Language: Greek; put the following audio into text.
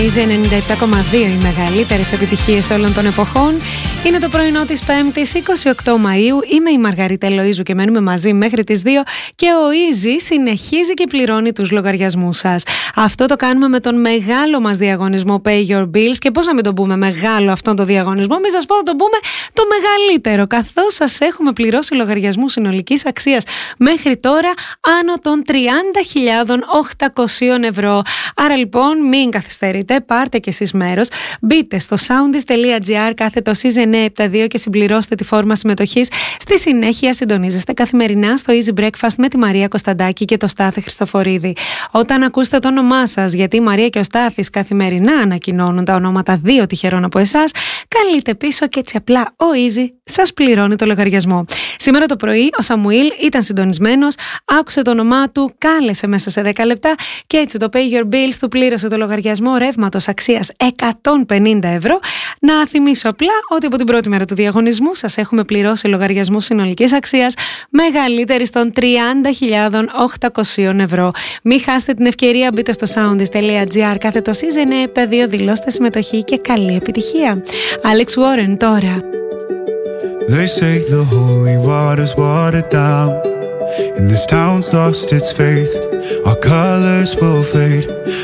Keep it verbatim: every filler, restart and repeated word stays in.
ενενήντα επτά κόμμα δύο οι μεγαλύτερες επιτυχίες όλων των εποχών. Είναι το πρωινό της Πέμπτης, είκοσι οκτώ Μαΐου. Είμαι η Μαργαρίτα Ελοΐζου και μένουμε μαζί μέχρι τις δύο. Και ο Easy συνεχίζει και πληρώνει τους λογαριασμούς σας. Αυτό το κάνουμε με τον μεγάλο μας διαγωνισμό Pay Your Bills. Και πώς να μην τον πούμε μεγάλο αυτόν το διαγωνισμό, μην σας πω θα τον πούμε το μεγαλύτερο, καθώς σας έχουμε πληρώσει λογαριασμούς συνολικής αξίας μέχρι τώρα άνω των τριάντα χιλιάδες οκτακόσια ευρώ. Άρα λοιπόν μην καθυστερείτε, πάρτε και εσείς μέρος. Μπείτε στο soundis.gr κάθετο Season εννιακόσια εβδομήντα δύο και συμπληρώστε τη φόρμα συμμετοχής. Στη συνέχεια συντονίζεστε καθημερινά στο Easy Breakfast με τη Μαρία Κωνσταντάκη και το Στάθη Χριστοφορίδη. Όταν ακούσετε το όνομά σας, γιατί η Μαρία και ο Στάθης καθημερινά ανακοινώνουν τα ονόματα δύο τυχερών από εσάς, καλείτε πίσω και έτσι απλά ο Easy σας πληρώνει το λογαριασμό. Σήμερα το πρωί ο Σαμουήλ ήταν συντονισμένος, άκουσε το όνομά του, κάλεσε μέσα σε δέκα λεπτά και έτσι το Pay Your Bills του πλήρωσε το λογαριασμό ρεύματος αξίας εκατόν πενήντα ευρώ. Να θυμίσω απλά ότι από την πρώτη μέρα του διαγωνισμού σας έχουμε πληρώσει λογαριασμού συνολικής αξίας μεγαλύτερης των τριάντα χιλιάδες οκτακόσια ευρώ. Μην χάσετε την ευκαιρία, μπείτε στο soundis.gr κάθετο Season εννιακόσια εβδομήντα δύο, δηλώστε συμμετοχή και καλή επιτυχία. Alex Warren τώρα. They say the holy water's watered down, and this town's lost its faith. Our colors will fade.